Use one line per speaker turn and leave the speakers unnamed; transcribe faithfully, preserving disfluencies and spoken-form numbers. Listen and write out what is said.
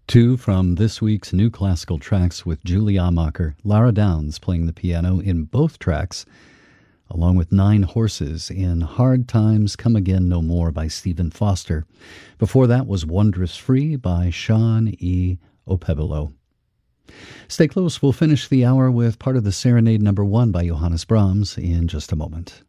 Two from this week's new classical tracks with Julie Amacher, Lara Downs playing the piano in both tracks, along with Nine Horses in Hard Times Come Again No More by Stephen Foster. Before that was Wondrous Free by Sean E. Opebolo. Stay close. We'll finish the hour with part of the Serenade Number One by Johannes Brahms in just a moment.